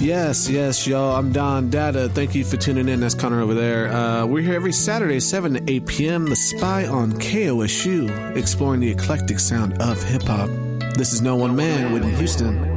Yes, y'all. I'm Don Dada. Thank you for tuning in. That's Connor over there. We're here every Saturday, 7 to 8 p.m. The Spy on KOSU, exploring the eclectic sound of hip-hop. This is No One Man, Whitney Houston.